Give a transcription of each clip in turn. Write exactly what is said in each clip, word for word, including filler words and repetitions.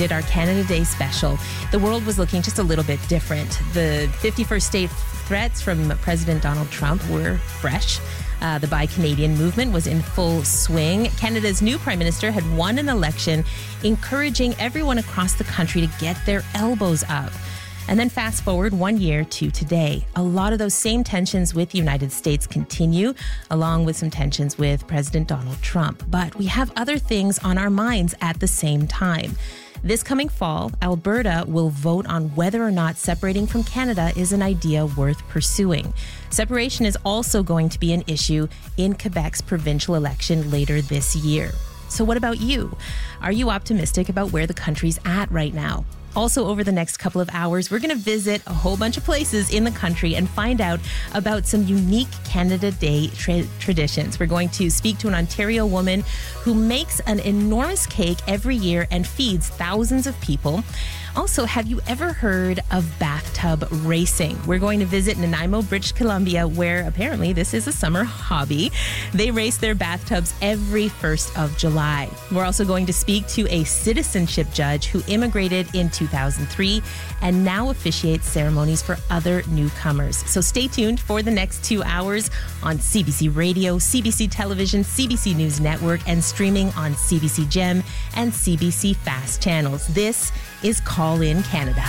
did our Canada Day special, the world was looking just a little bit different. The fifty-first state threats from President Donald Trump were fresh. Uh, the Buy Canadian movement was in full swing. Canada's new prime minister had won an election, encouraging everyone across the country to get their elbows up. And then fast forward one year to today. A lot of those same tensions with the United States continue, along with some tensions with President Donald Trump. But we have other things on our minds at the same time. This coming fall, Alberta will vote on whether or not separating from Canada is an idea worth pursuing. Separation is also going to be an issue in Quebec's provincial election later this year. So what about you? Are you optimistic about where the country's at right now? Also, over the next couple of hours, we're going to visit a whole bunch of places in the country and find out about some unique Canada Day tra- traditions. We're going to speak to an Ontario woman who makes an enormous cake every year and feeds thousands of people. Also, have you ever heard of bathtub racing? We're going to visit Nanaimo, British Columbia, where apparently this is a summer hobby. They race their bathtubs every first of July. We're also going to speak to a citizenship judge who immigrated in two thousand three and now officiates ceremonies for other newcomers. So stay tuned for the next two hours on C B C Radio, C B C Television, C B C News Network, and streaming on C B C Gem and C B C Fast channels. This is Call in Canada.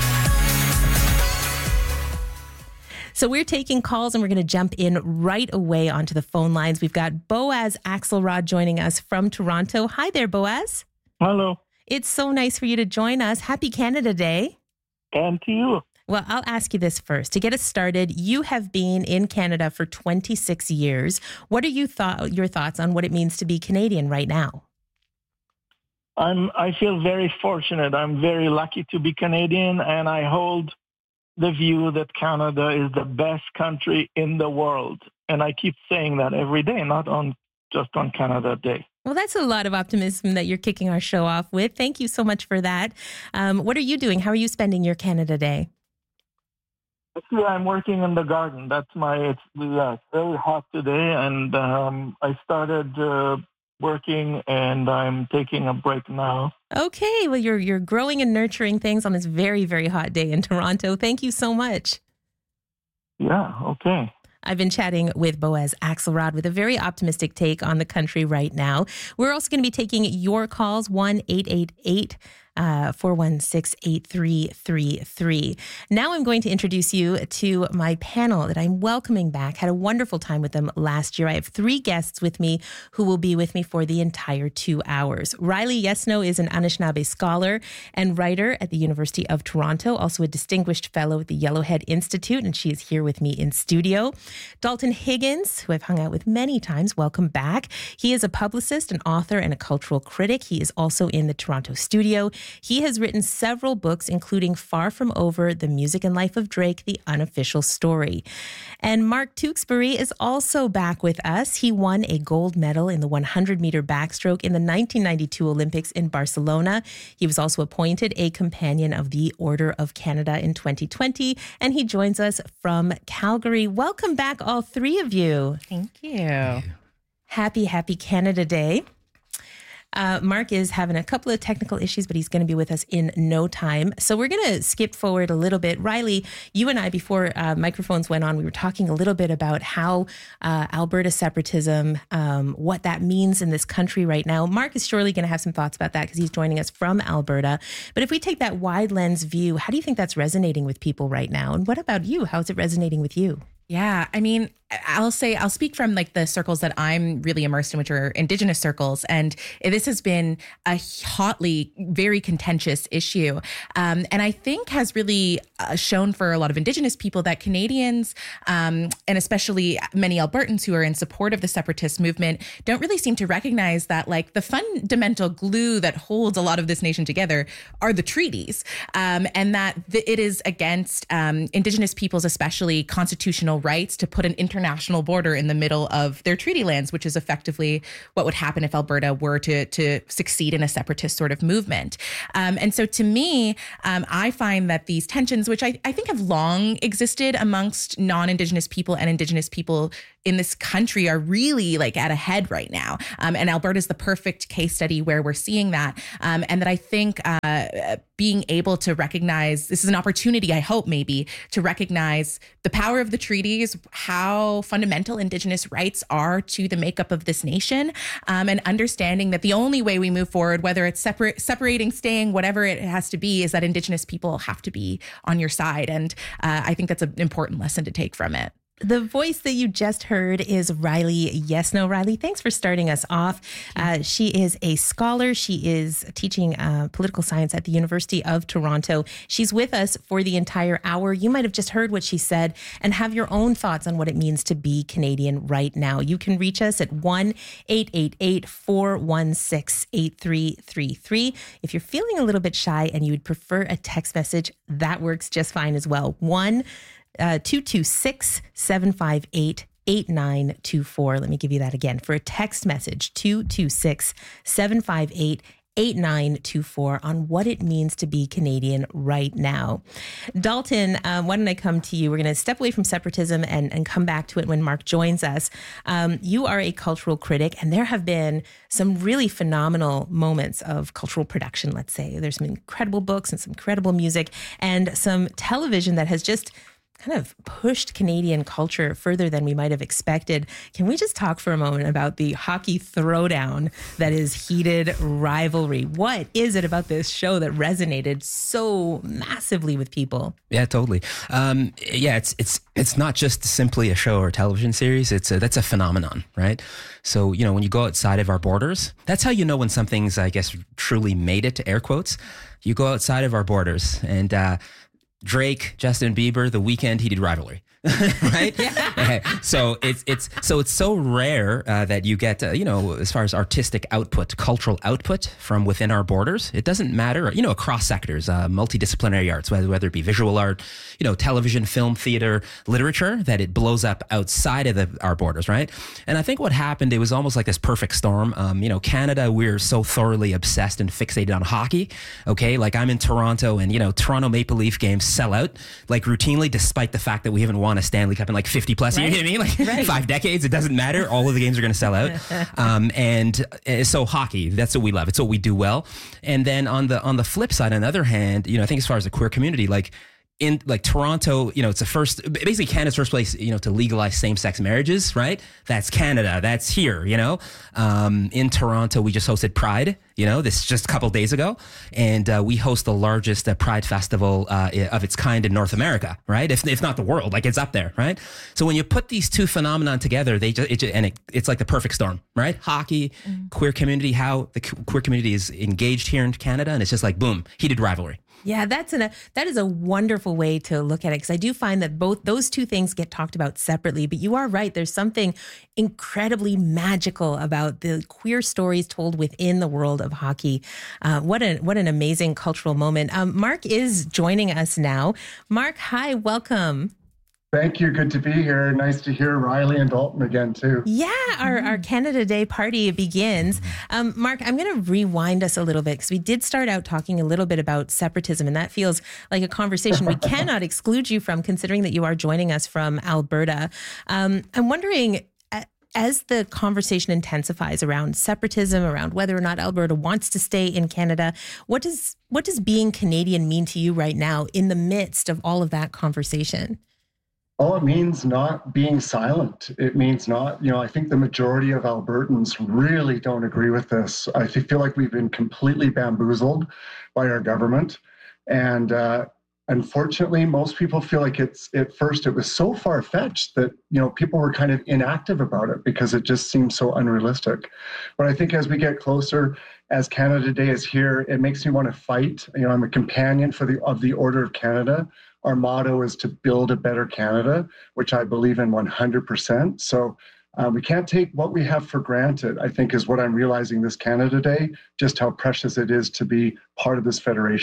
So we're taking calls and we're going to jump in right away onto the phone lines. We've got Boaz Axelrod joining us from Toronto. Hi there, Boaz. Hello. It's so nice for you to join us. Happy Canada Day. And to you. Well, I'll ask you this first. To get us started, you have been in Canada for twenty-six years. What are you thought your thoughts on what it means to be Canadian right now? I'm, I feel very fortunate. I'm very lucky to be Canadian, and I hold the view that Canada is the best country in the world. And I keep saying that every day, not on just on Canada Day. Well, that's a lot of optimism that you're kicking our show off with. Thank you so much for that. Um, what are you doing? How are you spending your Canada Day? Actually, I'm working in the garden. That's my, it's, yeah, it's very hot today, and um, I started uh, working, and I'm taking a break now. Okay, well, you're you're growing and nurturing things on this very, very hot day in Toronto. Thank you so much. Yeah, okay. I've been chatting with Boaz Axelrod with a very optimistic take on the country right now. We're also going to be taking your calls, one eight eight eight four one six, eight three three three. Now I'm going to introduce you to my panel that I'm welcoming back. Had a wonderful time with them last year. I have three guests with me who will be with me for the entire two hours. Riley Yesno is an Anishinaabe scholar and writer at the University of Toronto, also a distinguished fellow at the Yellowhead Institute, and she is here with me in studio. Dalton Higgins, who I've hung out with many times, welcome back. He is a publicist, an author, and a cultural critic. He is also in the Toronto studio. He has written several books, including Far From Over, The Music and Life of Drake, The Unofficial Story. And Mark Tewksbury is also back with us. He won a gold medal in the one hundred meter backstroke in the nineteen ninety-two Olympics in Barcelona. He was also appointed a Companion of the Order of Canada in twenty twenty, and he joins us from Calgary. Welcome back, all three of you. Thank you. Happy, happy Canada Day. Uh, Mark is having a couple of technical issues, but he's going to be with us in no time. So we're going to skip forward a little bit. Riley, you and I, before uh, microphones went on, we were talking a little bit about how uh, Alberta separatism, um, what that means in this country right now. Mark is surely going to have some thoughts about that because he's joining us from Alberta. But if we take that wide lens view, how do you think that's resonating with people right now? And what about you? How is it resonating with you? Yeah, I mean, I'll say, I'll speak from like the circles that I'm really immersed in, which are Indigenous circles. And this has been a hotly, very contentious issue. Um, and I think has really uh, shown for a lot of Indigenous people that Canadians, um, and especially many Albertans who are in support of the separatist movement, don't really seem to recognize that like the fundamental glue that holds a lot of this nation together are the treaties. Um, and that the, it is against um, Indigenous peoples, especially constitutional rights to put an international border in the middle of their treaty lands, which is effectively what would happen if Alberta were to, to succeed in a separatist sort of movement. Um, and so to me, um, I find that these tensions, which I, I think have long existed amongst non-Indigenous people and Indigenous people in this country are really like at a head right now. Um, and Alberta is the perfect case study where we're seeing that. Um, and that I think uh, being able to recognize, this is an opportunity, I hope maybe, to recognize the power of the treaties, how fundamental Indigenous rights are to the makeup of this nation, um, and understanding that the only way we move forward, whether it's separate, separating, staying, whatever it has to be, is that Indigenous people have to be on your side. And uh, I think that's an important lesson to take from it. The voice that you just heard is Riley Yesno. Riley, thanks for starting us off. Uh, she is a scholar. She is teaching uh, political science at the University of Toronto. She's with us for the entire hour. You might have just heard what she said and have your own thoughts on what it means to be Canadian right now. You can reach us at one eight eight eight, four one six, eight three three three. If you're feeling a little bit shy and you would prefer a text message, that works just fine as well. one Uh, two two six, seven five eight, eight nine two four. Let me give you that again. For a text message, two two six, seven five eight, eight nine two four on what it means to be Canadian right now. Dalton, um, why don't I come to you? We're going to step away from separatism and, and come back to it when Mark joins us. Um, you are a cultural critic, and there have been some really phenomenal moments of cultural production, let's say. There's some incredible books and some incredible music and some television that has just kind of pushed Canadian culture further than we might have expected. Can we just talk for a moment about the hockey throwdown that is heated rivalry? What is it about this show that resonated so massively with people? Yeah, totally. Um, yeah, it's it's it's not just simply a show or a television series. It's a, that's a phenomenon, right? So, you know, when you go outside of our borders, that's how you know when something's, I guess, truly made it, air quotes. You go outside of our borders and, uh, Drake, Justin Bieber, The Weeknd, heated rivalry, right? Yeah. Okay. So it's it's so it's so rare uh, that you get uh, you know, as far as artistic output, cultural output from within our borders. It doesn't matter, you know, across sectors, uh, multidisciplinary arts, whether whether it be visual art, you know, television, film, theater, literature, that it blows up outside of the, our borders, right? And I think what happened, it was almost like this perfect storm. Um, you know, Canada, we're so thoroughly obsessed and fixated on hockey. Okay, like I'm in Toronto, and you know, Toronto Maple Leaf games sell out like routinely, despite the fact that we haven't won a Stanley Cup in like fifty plus years. You know what I mean? Like right. five decades. It doesn't matter. All of the games are going to sell out. Um, and uh, so hockey, that's what we love. It's what we do well. And then on the on the flip side, on the other hand, you know, I think as far as the queer community, like. In like Toronto, you know, it's the first, basically Canada's first place, you know, to legalize same-sex marriages, right? That's Canada. That's here, you know. Um, in Toronto, we just hosted Pride, you know, this just a couple days ago. And uh, we host the largest uh, Pride festival uh, of its kind in North America, right? If, if not the world, like it's up there, right? So when you put these two phenomena together, they just, it just and it, it's like the perfect storm, right? Hockey, mm-hmm. queer community, how the queer community is engaged here in Canada. And it's just like, boom, heated rivalry. Yeah, that's an, a, that is a wonderful way to look at it, because I do find that both those two things get talked about separately. But you are right. There's something incredibly magical about the queer stories told within the world of hockey. Uh, what an what an amazing cultural moment. Um, Mark is joining us now. Mark, hi, welcome. Thank you. Good to be here. Nice to hear Riley and Dalton again, too. Yeah, our, our Canada Day party begins. Um, Mark, I'm going to rewind us a little bit, because we did start out talking a little bit about separatism, and that feels like a conversation we cannot exclude you from, considering that you are joining us from Alberta. Um, I'm wondering, as the conversation intensifies around separatism, around whether or not Alberta wants to stay in Canada, what does what does being Canadian mean to you right now in the midst of all of that conversation? Oh, it means not being silent. It means not, you know, I think the majority of Albertans really don't agree with this. I feel like we've been completely bamboozled by our government. And uh, unfortunately, most people feel like it's, at first, it was so far-fetched that, you know, people were kind of inactive about it because it just seems so unrealistic. But I think as we get closer, as Canada Day is here, it makes me want to fight. You know, I'm a companion for the of the Order of Canada. Our motto is to build a better Canada, which I believe in one hundred percent. So uh, we can't take what we have for granted, I think, is what I'm realizing this Canada Day, just how precious it is to be part of this federation.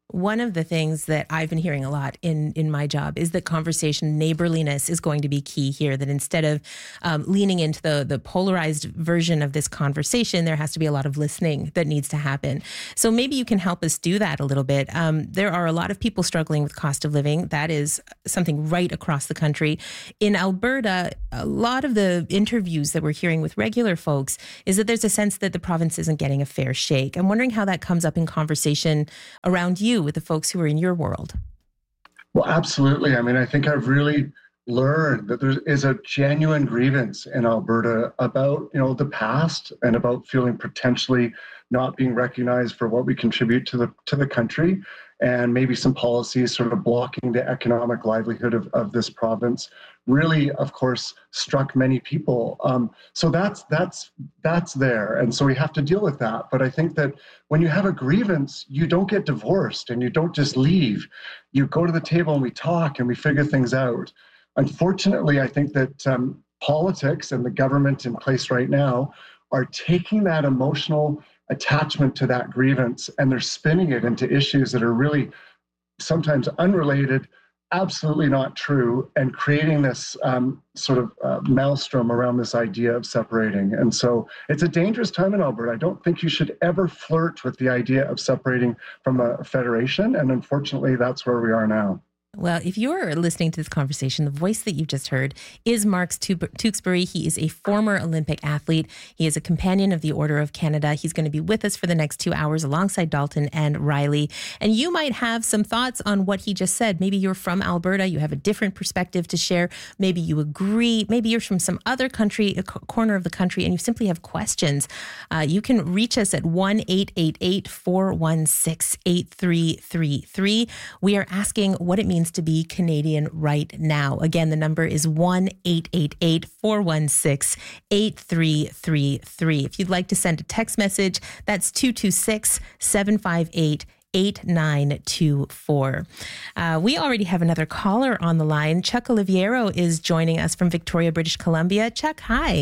One of the things that I've been hearing a lot in, in my job is that conversation neighborliness is going to be key here, that instead of um, leaning into the, the polarized version of this conversation, there has to be a lot of listening that needs to happen. So maybe you can help us do that a little bit. Um, there are a lot of people struggling with cost of living. That is something right across the country. In Alberta, a lot of the interviews that we're hearing with regular folks is that there's a sense that the province isn't getting a fair shake. I'm wondering how that comes up in conversation around you with the folks who are in your world. Well, absolutely. I mean, I think I've really learned that there is a genuine grievance in Alberta about, you know, the past and about feeling potentially not being recognized for what we contribute to the to the country, and maybe some policies sort of blocking the economic livelihood of, of this province really, of course, struck many people. Um, so that's that's that's there. And so we have to deal with that. But I think that when you have a grievance, you don't get divorced and you don't just leave. You go to the table and we talk and we figure things out. Unfortunately, I think that um, politics and the government in place right now are taking that emotional attachment to that grievance and they're spinning it into issues that are really sometimes unrelated, absolutely not true, and creating this um, sort of uh, maelstrom around this idea of separating. And so it's a dangerous time in Alberta. I don't think you should ever flirt with the idea of separating from a federation. And unfortunately, that's where we are now. Well, if you're listening to this conversation, the voice that you've just heard is Mark Tewksbury. He is a former Olympic athlete. He is a companion of the Order of Canada. He's going to be with us for the next two hours alongside Dalton and Riley. And you might have some thoughts on what he just said. Maybe you're from Alberta. You have a different perspective to share. Maybe you agree. Maybe you're from some other country, a corner of the country, and you simply have questions. Uh, you can reach us at one eight eight eight, four one six, eight three three three. We are asking what it means to be Canadian right now. Again, the number is one eight eight eight, four one six, eight three three three. If you'd like to send a text message, that's two two six, seven five eight, eight nine two four. Uh, we already have another caller on the line. Chuck Oliviero is joining us from Victoria, British Columbia. Chuck, hi.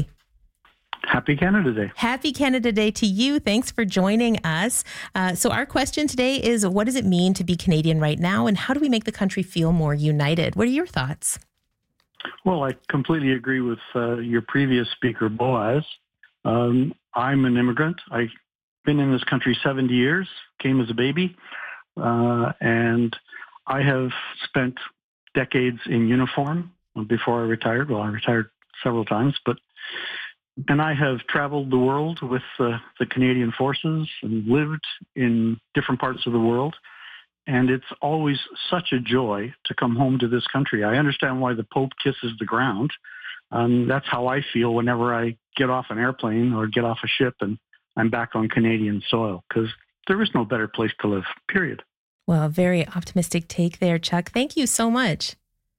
Happy Canada Day. Happy Canada Day to you. Thanks for joining us. Uh, so our question today is, what does it mean to be Canadian right now, and how do we make the country feel more united? What are your thoughts? Well, I completely agree with uh, your previous speaker, Boaz. Um, I'm an immigrant. I've been in this country seventy years, came as a baby, uh, and I have spent decades in uniform before I retired. Well, I retired several times, but And I have traveled the world with uh, the Canadian Forces and lived in different parts of the world. And it's always such a joy to come home to this country. I understand why the Pope kisses the ground. Um, that's how I feel whenever I get off an airplane or get off a ship and I'm back on Canadian soil, because there is no better place to live, period. Well, a very optimistic take there, Chuck. Thank you so much.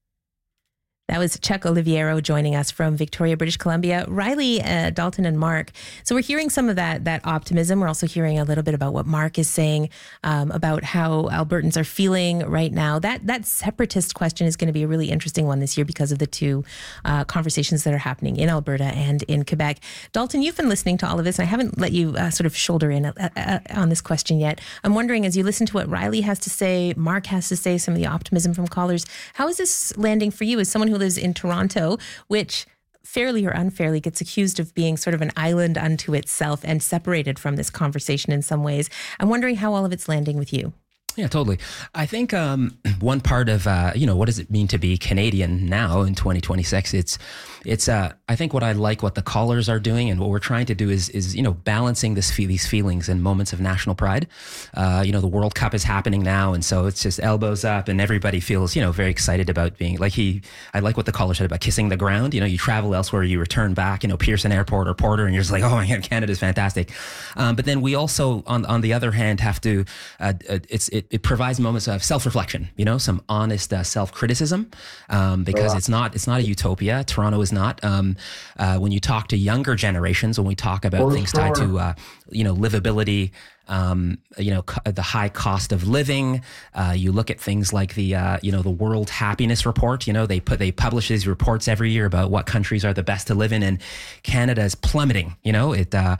That was Chuck Oliviero joining us from Victoria, British Columbia. Riley, uh, Dalton, and Mark. So we're hearing some of that that optimism. We're also hearing a little bit about what Mark is saying um, about how Albertans are feeling right now. That that separatist question is going to be a really interesting one this year because of the two uh, conversations that are happening in Alberta and in Quebec. Dalton, you've been listening to all of this, and I haven't let you uh, sort of shoulder in uh, uh, on this question yet. I'm wondering, as you listen to what Riley has to say, Mark has to say, some of the optimism from callers, how is this landing for you as someone who lives in Toronto, which fairly or unfairly gets accused of being sort of an island unto itself and separated from this conversation in some ways? I'm wondering how all of it's landing with you. Yeah, totally. I think um, one part of, uh, you know, what does it mean to be Canadian now in twenty twenty-six? It's, it's. Uh, I think what I like what the callers are doing and what we're trying to do is, is you know, balancing this these feelings and moments of national pride. Uh, you know, the World Cup is happening now, and so it's just elbows up, and everybody feels, you know, very excited about being like he. I like what the caller said about kissing the ground. You know, you travel elsewhere, you return back, you know, Pearson Airport or Porter, and you're just like, oh my God, Canada's fantastic. Um, but then we also, on on the other hand, have to. Uh, it's it. It provides moments of self-reflection, you know, some honest uh, self-criticism, um, because it's not it's not a utopia. Toronto is not. Um, uh, when you talk to younger generations, when we talk about oh, things sure. tied to, uh, you know, livability, um, you know, co- the high cost of living, uh, you look at things like the, uh, you know, the World Happiness Report. You know, they put they publish these reports every year about what countries are the best to live in, and Canada is plummeting. You know, it. Uh,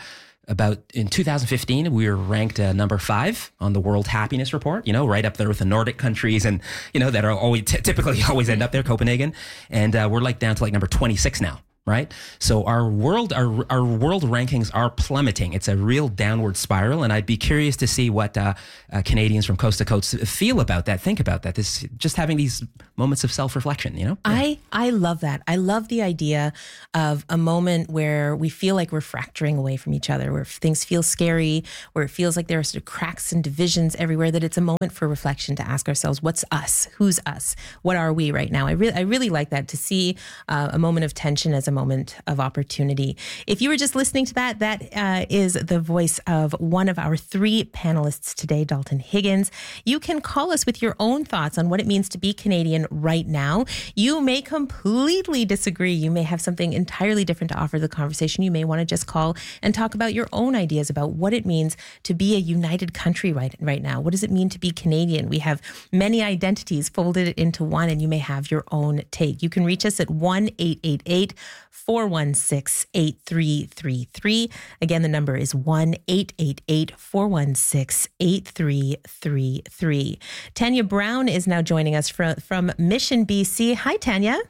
about in two thousand fifteen, we were ranked uh, number five on the World Happiness Report, you know, right up there with the Nordic countries and, you know, that are always t- typically always end up there, Copenhagen. And uh, we're like down to like number twenty-six now. Right. So our world, our our world rankings are plummeting. It's a real downward spiral. And I'd be curious to see what uh, uh, Canadians from coast to coast feel about that, think about that. This just having these moments of self-reflection, you know? I, I love that. I love the idea of a moment where we feel like we're fracturing away from each other, where things feel scary, where it feels like there are sort of cracks and divisions everywhere, that it's a moment for reflection to ask ourselves, what's us? Who's us? What are we right now? I really, I really like that, to see uh, a moment of tension as a moment of opportunity. If you were just listening to that, that uh, is the voice of one of our three panelists today, Dalton Higgins. You can call us with your own thoughts on what it means to be Canadian right now. You may completely disagree. You may have something entirely different to offer the conversation. You may want to just call and talk about your own ideas about what it means to be a united country right, right now. What does it mean to be Canadian? We have many identities folded into one, and you may have your own take. You can reach us at one eight eight eight, four one six, eight three three three. Again, the number is one eight eight eight, four one six, eight three three three. Tanya Brown is now joining us from, from Mission, B C. Hi, Tanya.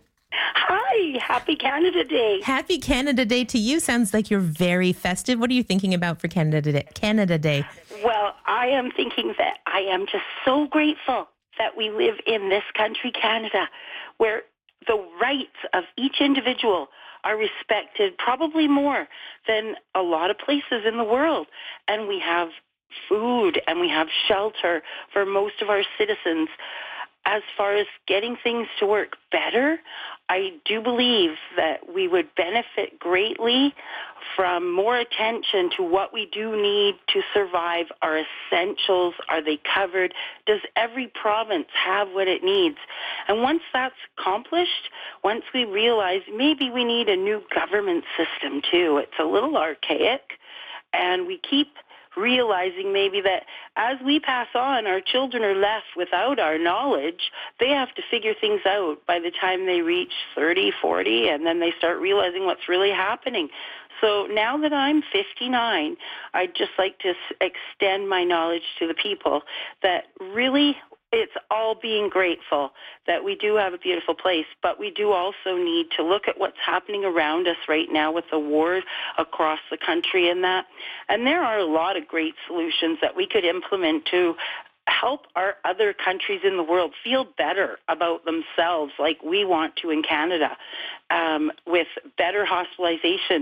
Hi, happy Canada Day. Happy Canada Day to you. Sounds like you're very festive. What are you thinking about for Canada Day? Canada Day? Well, I am thinking that I am just so grateful that we live in this country, Canada, where the rights of each individual are respected probably more than a lot of places in the world. And we have food and we have shelter for most of our citizens. As far as getting things to work better, I do believe that we would benefit greatly from more attention to what we do need to survive. Our essentials, are they covered? Does every province have what it needs? And once that's accomplished, once we realize maybe we need a new government system too, it's a little archaic, and we keep realizing maybe that as we pass on, our children are left without our knowledge. They have to figure things out by the time they reach thirty, forty, and then they start realizing what's really happening. So now that I'm fifty-nine, I'd just like to extend my knowledge to the people that really it's all being grateful that we do have a beautiful place, but we do also need to look at what's happening around us right now with the wars across the country and that. And there are a lot of great solutions that we could implement to help our other countries in the world feel better about themselves like we want to in Canada, um, with better hospitalization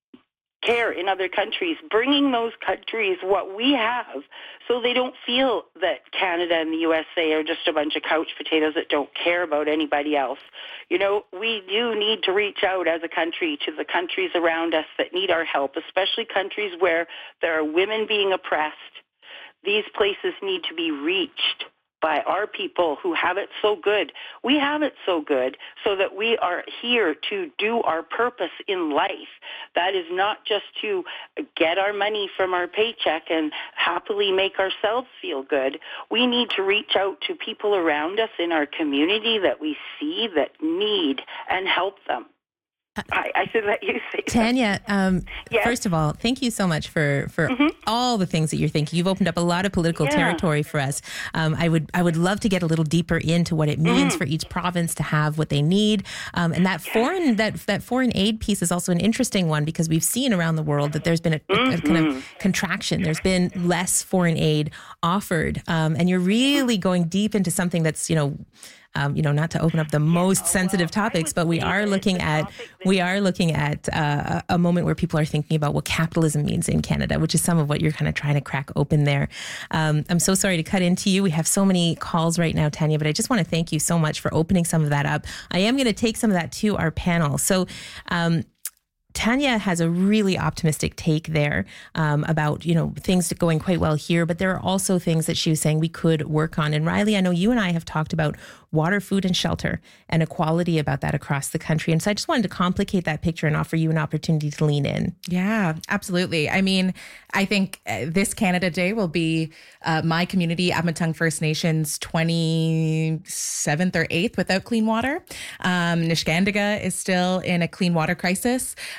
care in other countries, bringing those countries what we have so they don't feel that Canada and the U S A are just a bunch of couch potatoes that don't care about anybody else. You know, we do need to reach out as a country to the countries around us that need our help, especially countries where there are women being oppressed. These places need to be reached by our people who have it so good. We have it so good so that we are here to do our purpose in life. That is not just to get our money from our paycheck and happily make ourselves feel good. We need to reach out to people around us in our community that we see that need and help them. I, I should let you say Tanya, um, yes. First of all, thank you so much for, for mm-hmm. all the things that you're thinking. You've opened up a lot of political yeah. territory for us. Um, I would I would love to get a little deeper into what it means mm. for each province to have what they need. Um, and that yes. foreign that that foreign aid piece is also an interesting one, because we've seen around the world that there's been a, mm-hmm. a kind of contraction. There's been less foreign aid offered. Um, and you're really going deep into something that's, you know, Um, you know, not to open up the most yeah, sensitive well, topics, but we are looking at we are looking at uh, a moment where people are thinking about what capitalism means in Canada, which is some of what you're kind of trying to crack open there. Um, I'm so sorry to cut into you. We have so many calls right now, Tanya, but I just want to thank you so much for opening some of that up. I am going to take some of that to our panel. So, um, Tanya has a really optimistic take there um, about, you know, things going quite well here, but there are also things that she was saying we could work on. And Riley, I know you and I have talked about water, food, and shelter and equality about that across the country. And so I just wanted to complicate that picture and offer you an opportunity to lean in. Yeah, absolutely. I mean, I think this Canada Day will be uh, my community, Admatung First Nations, twenty-seventh or eighth without clean water. Um, Niskandiga is still in a clean water crisis.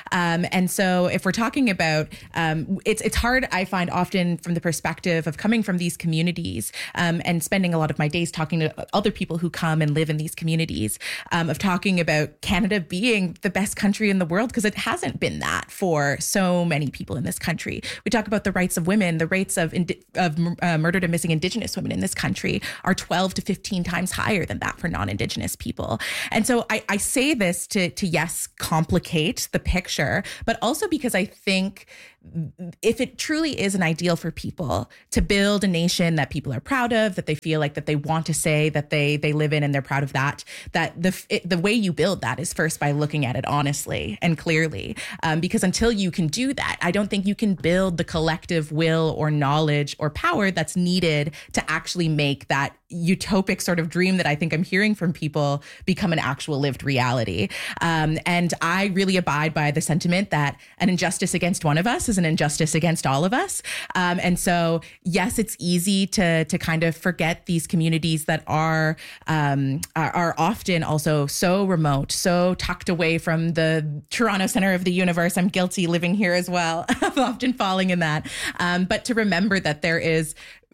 Um, and so if we're talking about, um, it's it's hard, I find, often from the perspective of coming from these communities um, and spending a lot of my days talking to other people who come and live in these communities, um, of talking about Canada being the best country in the world, because it hasn't been that for so many people in this country. We talk about the rights of women, the rates of, indi- of uh, murdered and missing Indigenous women in this country are twelve to fifteen times higher than that for non-Indigenous people. And so I, I say this to, to, yes, complicate the picture, but also because I think if it truly is an ideal for people to build a nation that people are proud of, that they feel like that they want to say that they they live in and they're proud of that, that the it, the way you build that is first by looking at it honestly and clearly. Um, because until you can do that, I don't think you can build the collective will or knowledge or power that's needed to actually make that utopic sort of dream that I think I'm hearing from people become an actual lived reality. Um, and I really abide by the sentiment that an injustice against one of us is an injustice against all of us. Um, and so, yes, it's easy to to kind of forget these communities that are, um, are are often also so remote, so tucked away from the Toronto center of the universe. I'm guilty living here as well. I'm often falling in that. Um, but to remember that there is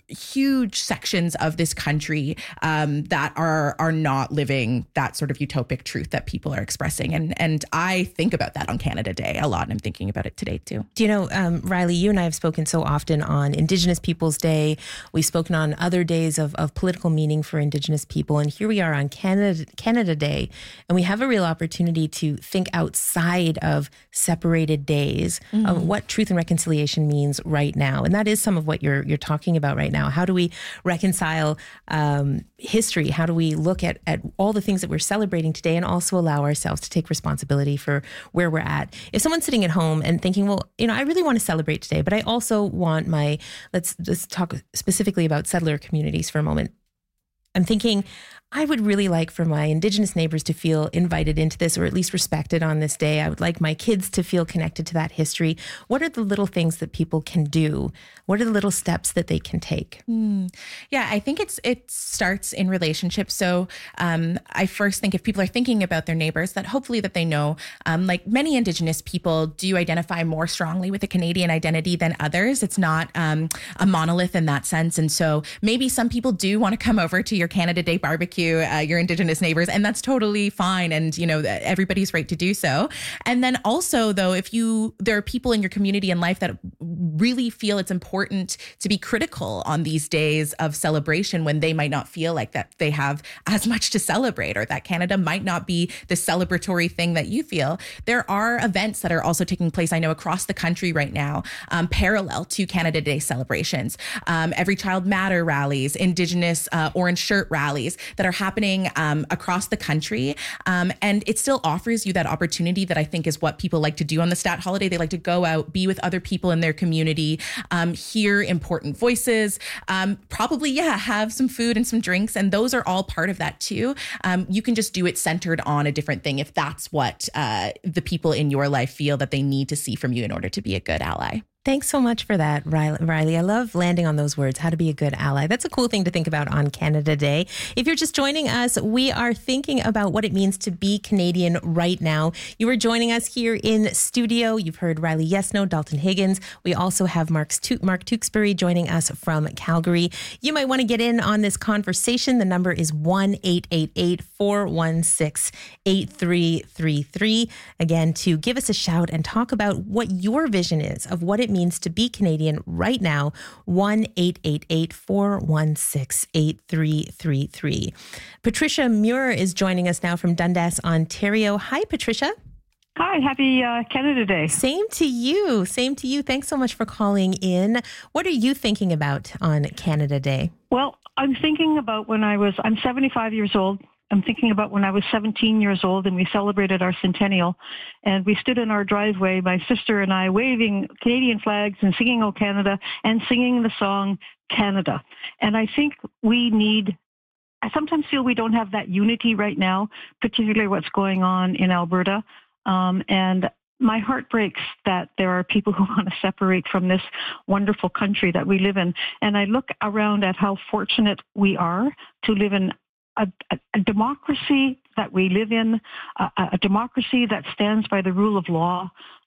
huge sections of this country um, that are are not living that sort of utopic truth that people are expressing. And and I think about that on Canada Day a lot, and I'm thinking about it today too. Do you know, um, Riley, you and I have spoken so often on Indigenous Peoples Day. We've spoken on other days of, of political meaning for Indigenous people. And here we are on Canada, Canada Day, and we have a real opportunity to think outside of separated days mm-hmm. of what truth and reconciliation means right now. And that is some of what you're you're talking about right now. Now, how do we reconcile um, history? How do we look at, at all the things that we're celebrating today and also allow ourselves to take responsibility for where we're at? If someone's sitting at home and thinking, well, you know, I really want to celebrate today, but I also want my, let's let's talk specifically about settler communities for a moment. I'm thinking, I would really like for my Indigenous neighbors to feel invited into this, or at least respected on this day. I would like my kids to feel connected to that history. What are the little things that people can do? What are the little steps that they can take? Mm. Yeah, I think it's it starts in relationships. So um, I first think if people are thinking about their neighbors, that hopefully that they know, um, like many Indigenous people do identify more strongly with a Canadian identity than others. It's not um, a monolith in that sense. And so maybe some people do want to come over to your Canada Day barbecue, Uh, your Indigenous neighbors, and that's totally fine. And, you know, everybody's right to do so. And then also, though, if you, there are people in your community and life that really feel it's important to be critical on these days of celebration when they might not feel like that they have as much to celebrate, or that Canada might not be the celebratory thing that you feel, there are events that are also taking place, I know, across the country right now, um, parallel to Canada Day celebrations. Um, Every Child Matter rallies, Indigenous uh, orange shirt rallies that are happening um, across the country. Um, and it still offers you that opportunity that I think is what people like to do on the Stat holiday. They like to go out, be with other people in their community, um, hear important voices, um, probably, yeah, have some food and some drinks. And those are all part of that too. Um, you can just do it centered on a different thing if that's what uh, the people in your life feel that they need to see from you in order to be a good ally. Thanks so much for that, Riley. I love landing on those words, how to be a good ally. That's a cool thing to think about on Canada Day. If you're just joining us, we are thinking about what it means to be Canadian right now. You are joining us here in studio. You've heard Riley Yesno, Dalton Higgins. We also have Mark, Stu- Mark Tewksbury joining us from Calgary. You might want to get in on this conversation. The number is one eight eight eight, four one six, eight three three three. Again, to give us a shout and talk about what your vision is of what it means means to be Canadian right now. one eight eight eight, four one six, eight three three three. Patricia Muir is joining us now from Dundas, Ontario. Hi, Patricia. Hi, happy uh, Canada Day. Same to you. Same to you. Thanks so much for calling in. What are you thinking about on Canada Day? Well, I'm thinking about when I was, I'm seventy-five years old. I'm thinking about when I was seventeen years old and we celebrated our centennial, and we stood in our driveway, my sister and I, waving Canadian flags and singing "O Canada" and singing the song Canada. And I think we need, I sometimes feel we don't have that unity right now, particularly what's going on in Alberta. Um, and my heart breaks that there are people who want to separate from this wonderful country that we live in. And I look around at how fortunate we are to live in A, a, a democracy that we live in, a, a democracy that stands by the rule of law,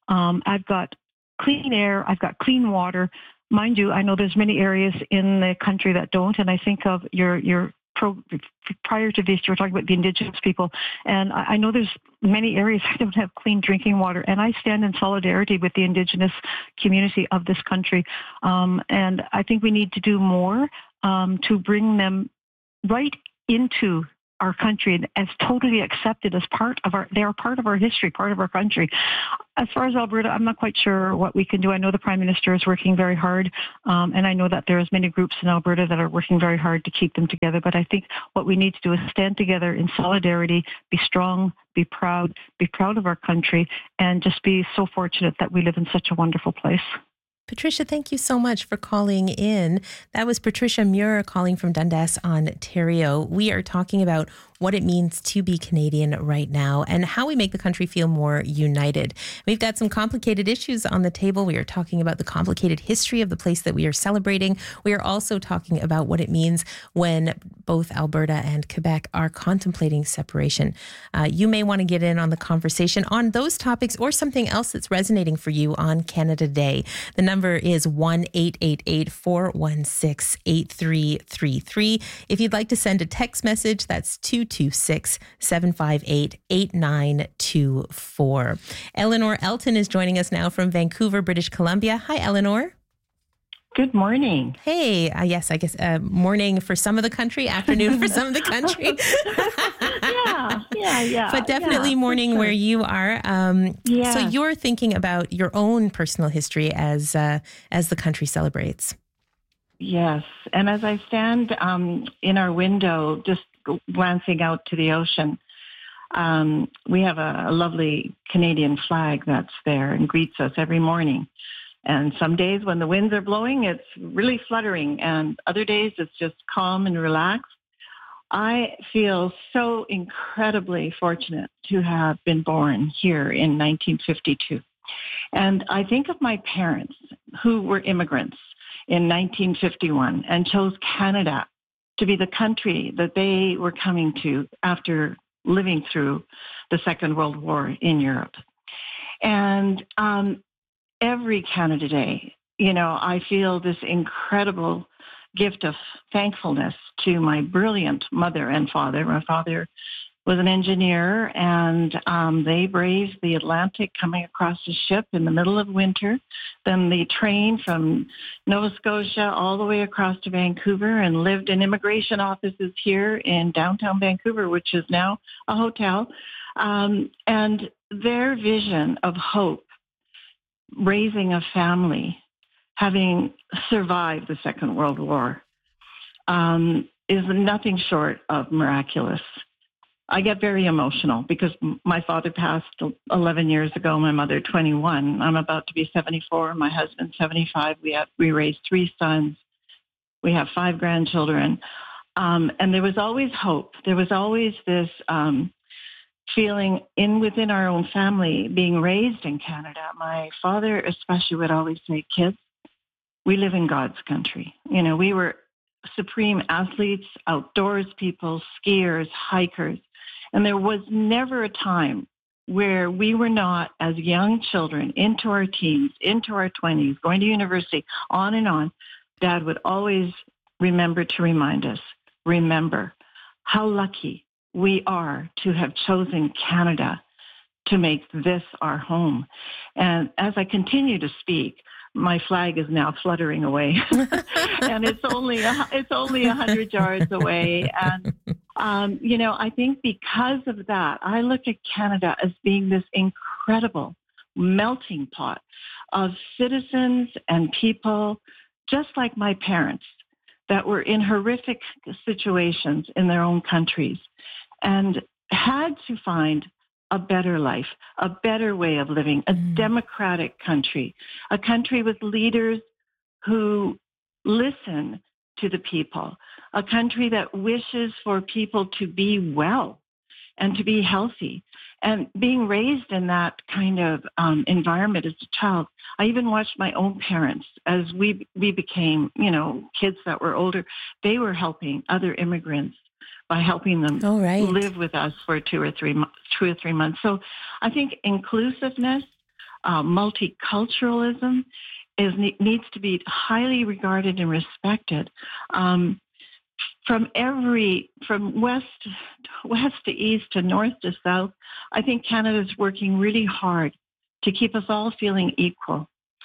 Um, I've got clean air. I've got clean water. Mind you, I know there's many areas in the country that don't, and I think of your your pro, prior to this, you were talking about the Indigenous people, and I, I know there's many areas that don't have clean drinking water, and I stand in solidarity with the Indigenous community of this country, um, and I think we need to do more um, to bring them right into our country and as totally accepted as part of our, they are part of our history, part of our country. As far as Alberta, I'm not quite sure what we can do. I know the Prime Minister is working very hard, um, and I know that there's many groups in Alberta that are working very hard to keep them together. But I think what we need to do is stand together in solidarity, be strong, be proud, be proud of our country, and just be so fortunate that we live in such a wonderful place. Patricia, thank you so much for calling in. That was Patricia Muir calling from Dundas, Ontario. We are talking about what it means to be Canadian right now and how we make the country feel more united. We've got some complicated issues on the table. We are talking about the complicated history of the place that we are celebrating. We are also talking about what it means when both Alberta and Quebec are contemplating separation. Uh, you may want to get in on the conversation on those topics or something else that's resonating for you on Canada Day. The number is one eight eight eight, four one six, eight three three three. If you'd like to send a text message, that's two two six, seven five eight, eight nine two four. Eleanor Elton is joining us now from Vancouver, British Columbia. Hi, Eleanor. Good morning. Hey, uh, yes, I guess uh, morning for some of the country, afternoon for some of the country. yeah, yeah, yeah. But definitely yeah, morning sure. where you are. Um, yeah. So you're thinking about your own personal history as uh, as the country celebrates. Yes, and as I stand um, in our window, just glancing out to the ocean, um, we have a, a lovely Canadian flag that's there and greets us every morning. And some days when the winds are blowing, it's really fluttering. And other days it's just calm and relaxed. I feel so incredibly fortunate to have been born here in nineteen fifty-two. And I think of my parents who were immigrants in nineteen fifty-one and chose Canada to be the country that they were coming to after living through the Second World War in Europe. And um, every Canada Day, you know, I feel this incredible gift of thankfulness to my brilliant mother and father. My father was an engineer, and um, they braved the Atlantic coming across the ship in the middle of winter, then the train from Nova Scotia all the way across to Vancouver, and lived in immigration offices here in downtown Vancouver, which is now a hotel. Um, and their vision of hope, raising a family, having survived the Second World War, um, is nothing short of miraculous. I get very emotional because my father passed eleven years ago, my mother twenty-one. I'm about to be seventy-four, my husband seventy-five. We have we raised three sons. We have five grandchildren. Um, and there was always hope. There was always this um, feeling in within our own family, being raised in Canada. My father especially would always say, kids, we live in God's country. You know, we were supreme athletes, outdoors people, skiers, hikers. And there was never a time where we were not, as young children, into our teens, into our twenties, going to university, on and on. Dad would always remember to remind us, remember how lucky we are to have chosen Canada to make this our home. And as I continue to speak, my flag is now fluttering away, and it's only a, it's only a hundred yards away. And um, you know, I think because of that, I look at Canada as being this incredible melting pot of citizens and people, just like my parents, that were in horrific situations in their own countries and had to find a better life, a better way of living, a mm. democratic country, a country with leaders who listen to the people, a country that wishes for people to be well and to be healthy. And being raised in that kind of um, environment as a child, I even watched my own parents as we we became, you know, kids that were older. They were helping other immigrants by helping them oh, right. live with us for two or three two or three months. So I think inclusiveness, uh, multiculturalism is needs to be highly regarded and respected. Um, from every, from west, west to east to north to south, I think Canada is working really hard to keep us all feeling equal.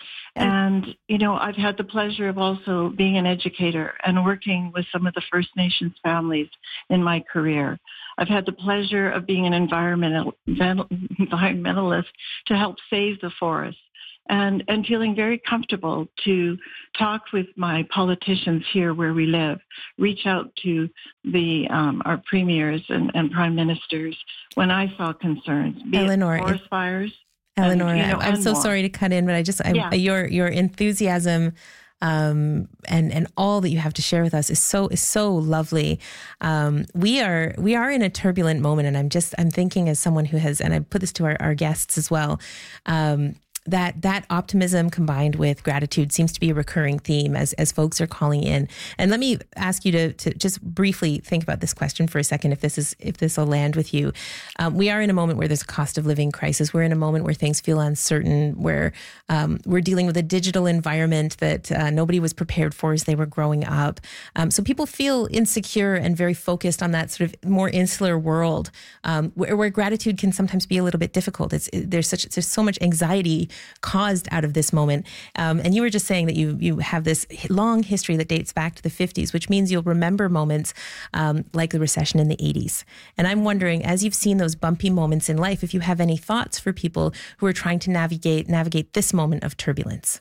And, you know, I've had the pleasure of also being an educator and working with some of the First Nations families in my career. I've had the pleasure of being an environmental, environmentalist to help save the forest, and, and feeling very comfortable to talk with my politicians here where we live, reach out to the um, our premiers and, and prime ministers when I saw concerns, be Eleanor, it forest fires. Eleanor, And, you know, I'm so more. sorry to cut in, but I just, I, Yeah. your your enthusiasm um, and and all that you have to share with us is so is so lovely. Um, we are we are in a turbulent moment, and I'm just I'm thinking as someone who has, and I put this to our, our guests as well. Um, that that optimism combined with gratitude seems to be a recurring theme as as folks are calling in. And let me ask you to to just briefly think about this question for a second, if this is if this will land with you. Um, we are in a moment where there's a cost of living crisis. We're in a moment where things feel uncertain, where um, we're dealing with a digital environment that uh, nobody was prepared for as they were growing up. Um, so people feel insecure and very focused on that sort of more insular world, um, where, where gratitude can sometimes be a little bit difficult. It's there's such there's so much anxiety caused out of this moment. Um, and you were just saying that you you have this long history that dates back to the fifties, which means you'll remember moments um, like the recession in the eighties. And I'm wondering, as you've seen those bumpy moments in life, if you have any thoughts for people who are trying to navigate navigate this moment of turbulence.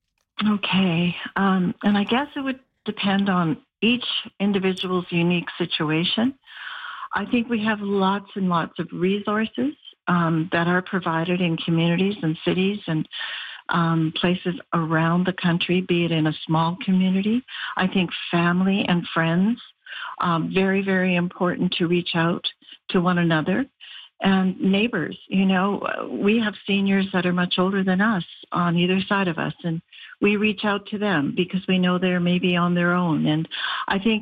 Okay. Um, and I guess it would depend on each individual's unique situation. I think we have lots and lots of resources Um, that are provided in communities and cities and um, places around the country, be it in a small community. I think family and friends, um, very, very important to reach out to one another. And neighbors, you know, we have seniors that are much older than us on either side of us, and we reach out to them because we know they're maybe on their own. And I think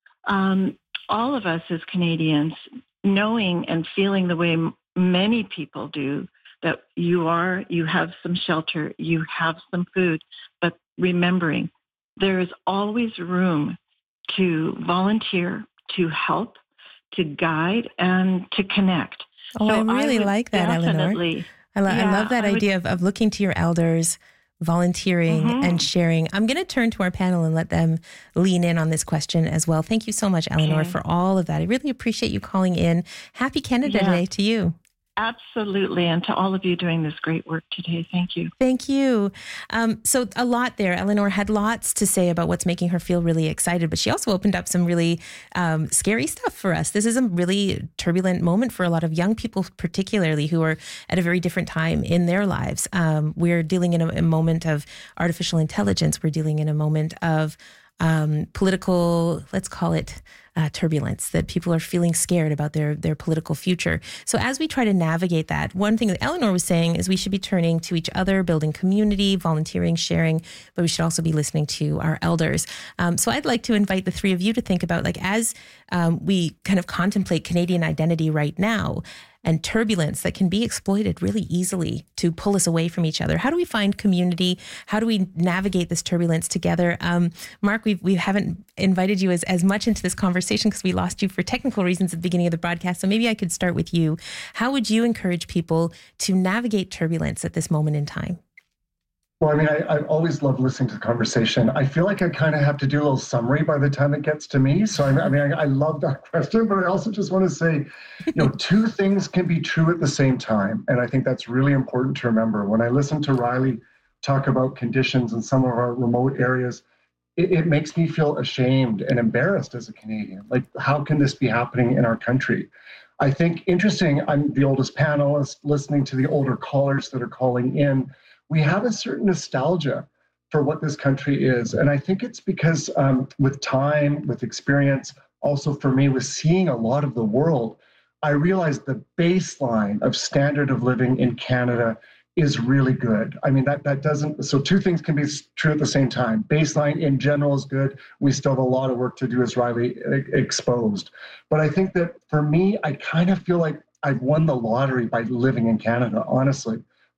um, all of us as Canadians, knowing and feeling the way many people do, that you are, you have some shelter, you have some food, but remembering there is always room to volunteer, to help, to guide, and to connect. Oh, So I really would like that, Eleanor. definitely- I, lo- I Yeah, love that I would- idea of, of looking to your elders, volunteering Mhm. and sharing. I'm going to turn to our panel and let them lean in on this question as well. Thank you so much, Eleanor, Okay. for all of that. I really appreciate you calling in. Happy Canada Yeah. Day to you. Absolutely. And to all of you doing this great work today, thank you. Thank you. Um, so a lot there. Eleanor had lots to say about what's making her feel really excited, but she also opened up some really um, scary stuff for us. This is a really turbulent moment for a lot of young people, particularly who are at a very different time in their lives. Um, we're dealing in a, a moment of artificial intelligence. We're dealing in a moment of um, political, let's call it uh, turbulence, that people are feeling scared about their, their political future. So as we try to navigate that, one thing that Eleanor was saying is we should be turning to each other, building community, volunteering, sharing, but we should also be listening to our elders. Um, so I'd like to invite the three of you to think about, like, as um, we kind of contemplate Canadian identity right now, and turbulence that can be exploited really easily to pull us away from each other. How do we find community? How do we navigate this turbulence together? Um, Mark, we've, we haven't invited you as, as much into this conversation because we lost you for technical reasons at the beginning of the broadcast. So maybe I could start with you. How would you encourage people to navigate turbulence at this moment in time? Well, I mean, I, I always love listening to the conversation. I feel like I kind of have to do a little summary by the time it gets to me. So, I, I mean, I, I love that question, but I also just want to say, you know, two things can be true at the same time. And I think that's really important to remember. When I listen to Riley talk about conditions in some of our remote areas, it, it makes me feel ashamed and embarrassed as a Canadian. Like, how can this be happening in our country? I think interesting, I'm the oldest panelist, listening to the older callers that are calling in. We have a certain nostalgia for what this country is. And I think it's because um, with time, with experience, also for me, with seeing a lot of the world, I realized the baseline of standard of living in Canada is really good. I mean, that that doesn't, so two things can be true at the same time. Baseline in general is good. We still have a lot of work to do, as Riley exposed. But I think that for me, I kind of feel like I've won the lottery by living in Canada, honestly.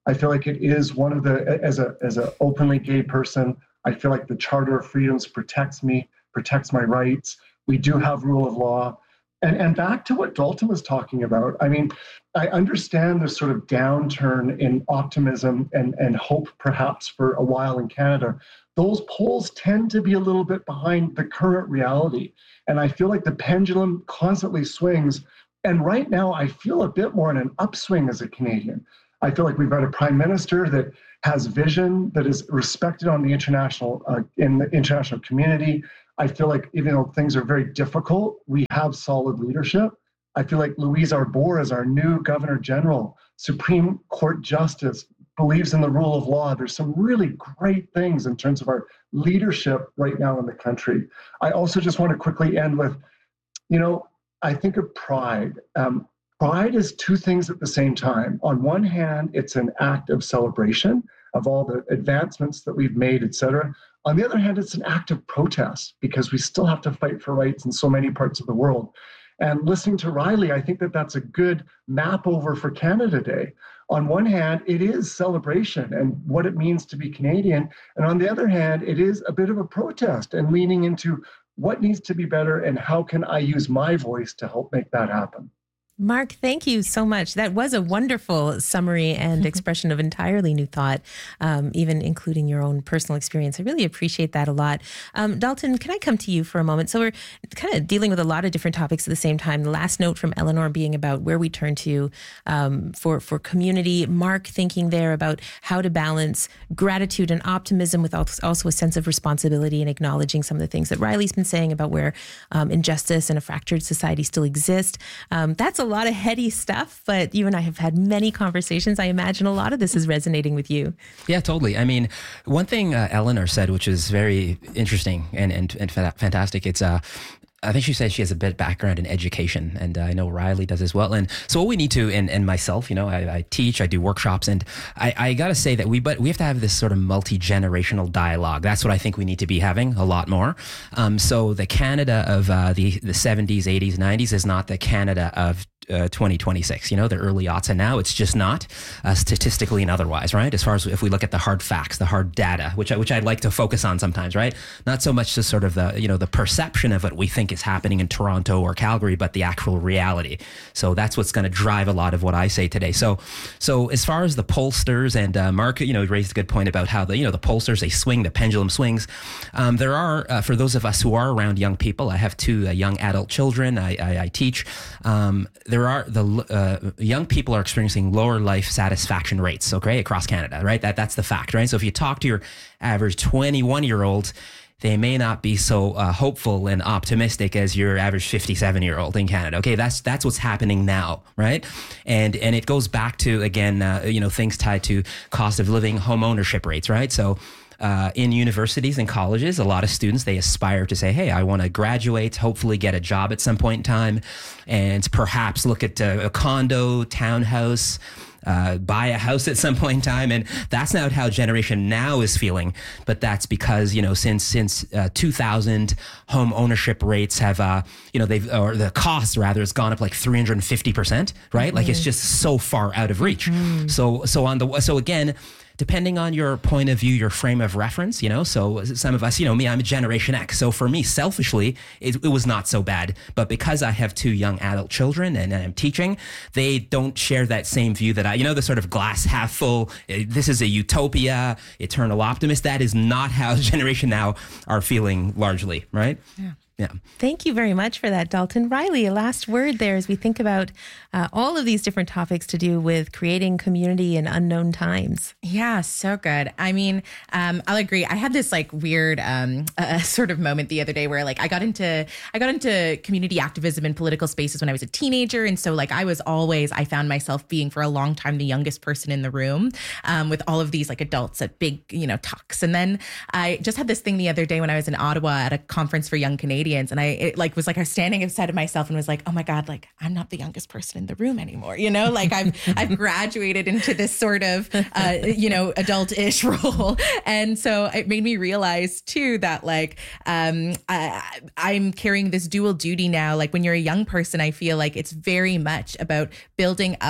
I feel like it is one of the, as a as an openly gay person, I feel like the Charter of Freedoms protects me, protects my rights. We do have rule of law. And, and back to what Dalton was talking about, I mean, I understand the sort of downturn in optimism and, and hope perhaps for a while in Canada. Those polls tend to be a little bit behind the current reality. And I feel like the pendulum constantly swings. And right now, I feel a bit more in an upswing as a Canadian. I feel like we've got a prime minister that has vision, that is respected on the international, uh, in the international community. I feel like even though things are very difficult, we have solid leadership. I feel like Louise Arbour is our new Governor General, Supreme Court Justice, believes in the rule of law. There's some really great things in terms of our leadership right now in the country. I also just want to quickly end with, you know, I think of pride. Um, pride is two things at the same time. On one hand, it's an act of celebration of all the advancements that we've made, et cetera. On the other hand, it's an act of protest because we still have to fight for rights in so many parts of the world. And listening to Riley, I think that that's a good map over for Canada Day. On one hand, it is celebration and what it means to be Canadian. And on the other hand, it is a bit of a protest and leaning into what needs to be better and how can I use my voice to help make that happen. Mark, thank you so much. That was a wonderful summary and expression of entirely new thought, um, even including your own personal experience. I really appreciate that a lot. Um, Dalton, can I come to you for a moment? So we're kind of dealing with a lot of different topics at the same time. The last note from Eleanor being about where we turn to um, for, for community. Mark thinking there about how to balance gratitude and optimism with also a sense of responsibility and acknowledging some of the things that Riley's been saying about where um, injustice and a fractured society still exist. Um, that's a A lot of heady stuff, but you and I have had many conversations. I imagine a lot of this is resonating with you. Yeah, totally. I mean, one thing uh, Eleanor said, which is very interesting and and, and fantastic, it's uh, I think she said she has a bit of background in education, and uh, I know Riley does as well. And so what we need to, and, and myself, you know, I, I teach, I do workshops, and I, I got to say that we, but we have to have this sort of multi-generational dialogue. That's what I think we need to be having a lot more. Um, so the Canada of uh, the the seventies, eighties, nineties is not the Canada of Uh, twenty twenty-six, you know, the early aughts, and now it's just not uh, statistically and otherwise, right? As far as if we look at the hard facts, the hard data, which I, which I'd like to focus on sometimes, right? Not so much just sort of the, you know, the perception of what we think is happening in Toronto or Calgary, but the actual reality. So that's what's going to drive a lot of what I say today. So, so as far as the pollsters, and uh, Mark, you know, raised a good point about how the, you know, the pollsters, they swing, the pendulum swings. Um, there are, uh, for those of us who are around young people, I have two uh, young adult children I, I, I teach. Um, there are the uh, young people are experiencing lower life satisfaction rates, okay, across Canada, right? That that's the fact, right? So if you talk to your average twenty-one year old, they may not be so uh, hopeful and optimistic as your average fifty-seven year old in Canada. Okay, that's that's what's happening now, right? And and it goes back to again, uh, you know, things tied to cost of living, home ownership rates, right? So. Uh, in universities and colleges, a lot of students, they aspire to say, hey, I want to graduate, hopefully get a job at some point in time, and perhaps look at uh, a condo, townhouse, uh, buy a house at some point in time. And that's not how Generation Now is feeling. But that's because, you know, since since uh, two thousand, home ownership rates have, uh, you know, they've, or the cost rather, has gone up like three hundred fifty percent, right? Mm-hmm. Like it's just so far out of reach. Mm-hmm. So, so on the, so again, depending on your point of view, your frame of reference, you know, so some of us, you know, me, I'm a Generation X. So for me, selfishly, it, it was not so bad. But because I have two young adult children and I'm teaching, they don't share that same view that I, you know, the sort of glass half full, this is a utopia, eternal optimist. That is not how Generation Now are feeling largely, right? Yeah. Yeah. Thank you very much for that, Dalton. Riley, a last word there as we think about uh, all of these different topics to do with creating community in unknown times. Yeah, so good. I mean, um, I'll agree. I had this like weird um, uh, sort of moment the other day where like I got into I got into community activism in political spaces when I was a teenager, and so like I was always I found myself being for a long time the youngest person in the room um, with all of these like adults at big you know talks. And then I just had this thing the other day when I was in Ottawa at a conference for young Canadians. And I it, like was like I was standing inside of myself and was like, oh my God, like I'm not the youngest person in the room anymore. You know, like I've I've graduated into this sort of uh, you know adult-ish role, and so it made me realize too that like um, I, I'm carrying this dual duty now. Like when you're a young person, I feel like it's very much about building up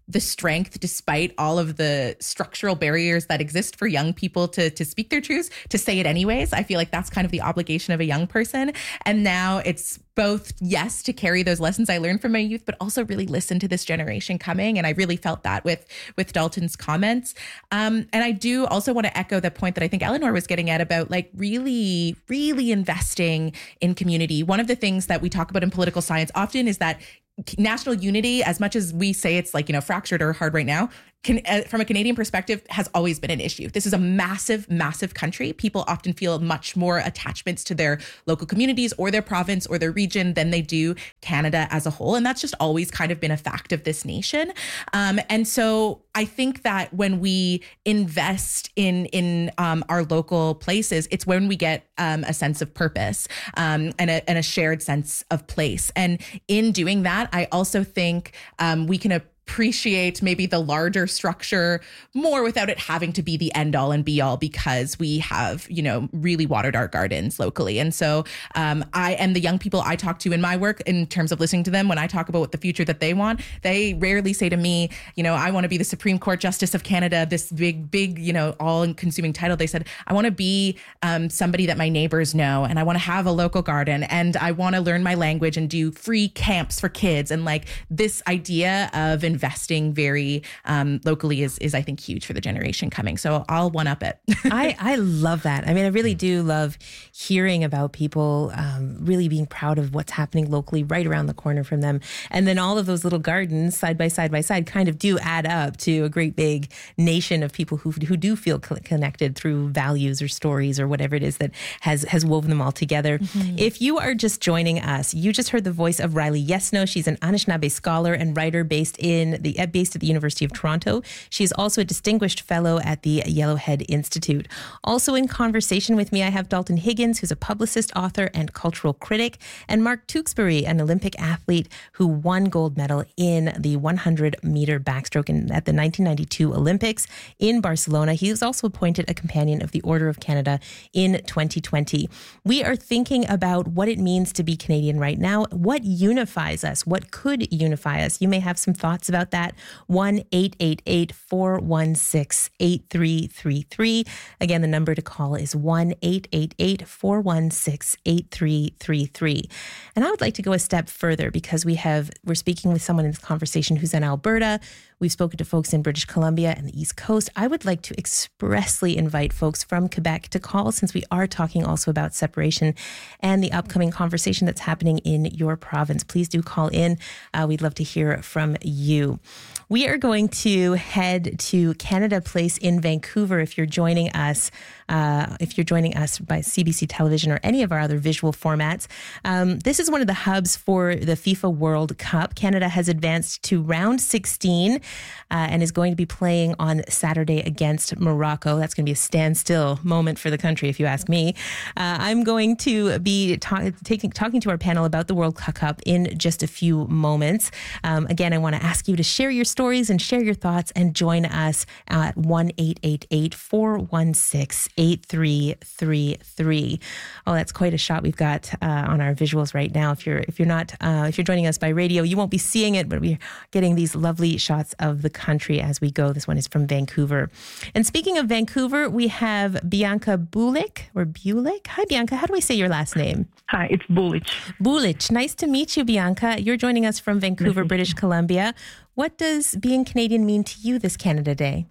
the strength, despite all of the structural barriers that exist for young people to, to speak their truths, to say it anyways. I feel like that's kind of the obligation of a young person. And now it's both, yes, to carry those lessons I learned from my youth, but also really listen to this generation coming. And I really felt that with, with Dalton's comments. Um, and I do also want to echo the point that I think Eleanor was getting at about like really, really investing in community. One of the things that we talk about in political science often is that national unity, as much as we say it's like, you know, fractured or hard right now, can, uh, from a Canadian perspective, has always been an issue. This is a massive, massive country. People often feel much more attachments to their local communities or their province or their region than they do Canada as a whole. And that's just always kind of been a fact of this nation. Um, and so I think that when we invest in in um, our local places, it's when we get um, a sense of purpose um, and, a, and a shared sense of place. And in doing that, I also think um, we can appreciate maybe the larger structure more without it having to be the end all and be all, because we have, you know, really watered our gardens locally. And so um, I and the young people I talk to in my work, in terms of listening to them, when I talk about what the future that they want, they rarely say to me, you know, I want to be the Supreme Court Justice of Canada, this big, big, you know, all consuming title. They said, I want to be um, somebody that my neighbors know, and I want to have a local garden, and I want to learn my language and do free camps for kids. And like this idea of investing very um, locally is, is, I think, huge for the generation coming. So I'll one up it. I, I love that. I mean, I really do love hearing about people um, really being proud of what's happening locally right around the corner from them. And then all of those little gardens side by side by side kind of do add up to a great big nation of people who who do feel connected through values or stories or whatever it is that has, has woven them all together. Mm-hmm. If you are just joining us, you just heard the voice of Riley Yesno. She's an Anishinaabe scholar and writer based in the based at the University of Toronto. She is also a distinguished fellow at the Yellowhead Institute. Also in conversation with me, I have Dalton Higgins, who's a publicist, author, and cultural critic, and Mark Tewksbury, an Olympic athlete who won gold medal in the one hundred meter backstroke in, at the nineteen ninety-two Olympics in Barcelona. He was also appointed a companion of the Order of Canada in twenty twenty. We are thinking about what it means to be Canadian right now. What unifies us? What could unify us? You may have some thoughts about that. one eight eight eight, four one six, eight three three three. Again, the number to call is one eight eight eight, four one six, eight three three three. And I would like to go a step further, because we have, we're speaking with someone in this conversation who's in Alberta. We've spoken to folks in British Columbia and the East Coast. I would like to expressly invite folks from Quebec to call, since we are talking also about separation and the upcoming conversation that's happening in your province. Please do call in. Uh, we'd love to hear from you. We are going to head to Canada Place in Vancouver. If you're joining us, uh, if you're joining us by C B C Television or any of our other visual formats, um, this is one of the hubs for the FIFA World Cup. Canada has advanced to round sixteen uh, and is going to be playing on Saturday against Morocco. That's going to be a standstill moment for the country, if you ask me. Uh, I'm going to be ta- taking, talking to our panel about the World Cup in just a few moments. Um, again, I want to ask you to share your stories and share your thoughts and join us at one eight eight eight, four one six, eight three three three. Oh, that's quite a shot we've got uh, on our visuals right now. If you're if you're not uh, if you're joining us by radio, you won't be seeing it, but we're getting these lovely shots of the country as we go. This one is from Vancouver. And speaking of Vancouver, we have Bianca Bulik or Bulik. Hi, Bianca. How do I say your last name? Hi, it's Bulich. Bulich. Nice to meet you, Bianca. You're joining us from Vancouver, British Columbia. What does being Canadian mean to you this Canada Day?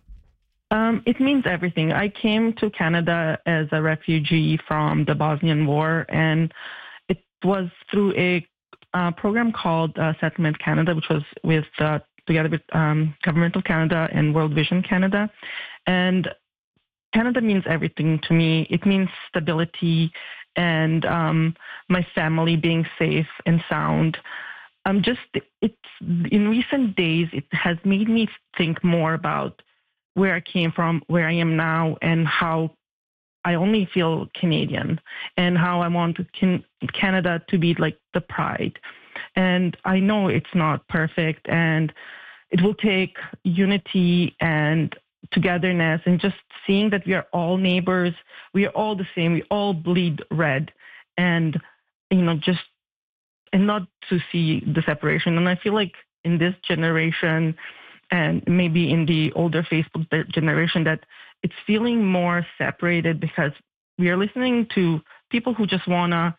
Um, it means everything. I came to Canada as a refugee from the Bosnian War, and it was through a uh, program called uh, Settlement Canada, which was with uh, together with um, Government of Canada and World Vision Canada. And Canada means everything to me. It means stability and um, my family being safe and sound. Um, just it's in recent days, it has made me think more about where I came from, where I am now, and how I only feel Canadian, and how I want can, Canada to be like the pride. And I know it's not perfect, and it will take unity and togetherness, and just seeing that we are all neighbors, we are all the same, we all bleed red, and you know, just and not to see the separation. And I feel like in this generation, and maybe in the older Facebook generation, that it's feeling more separated because we are listening to people who just want to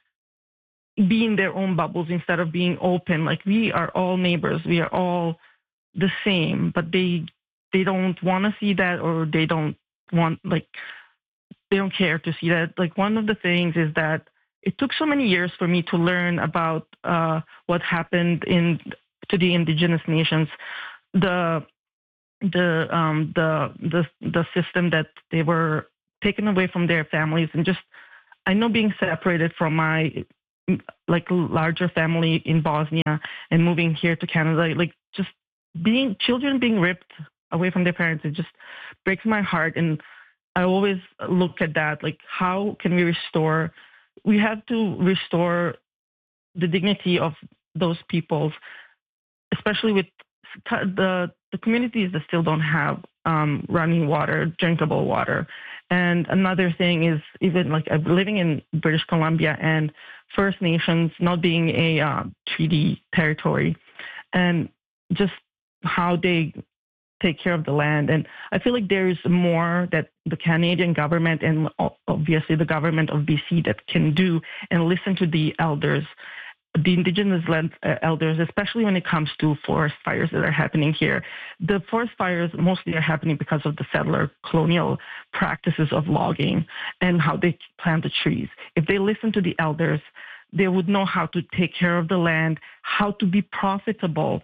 be in their own bubbles instead of being open. Like, we are all neighbors. We are all the same, but they they don't want to see that, or they don't want, like, they don't care to see that. Like, one of the things is that it took so many years for me to learn about uh, what happened in to the indigenous nations, the the um, the the the system that they were taken away from their families, and just I know being separated from my like larger family in Bosnia and moving here to Canada, like just being children being ripped away from their parents, it just breaks my heart. And I always look at that, like, how can we restore? We have to restore the dignity of those peoples, especially with the the communities that still don't have um, running water, drinkable water. And another thing is, even like I'm living in British Columbia, and First Nations not being a uh, treaty territory, and just how they take care of the land. And I feel like there's more that the Canadian government and obviously the government of B C that can do, and listen to the elders, the Indigenous land uh, elders, especially when it comes to forest fires that are happening here. The forest fires mostly are happening because of the settler colonial practices of logging and how they plant the trees. If they listen to the elders, they would know how to take care of the land, how to be profitable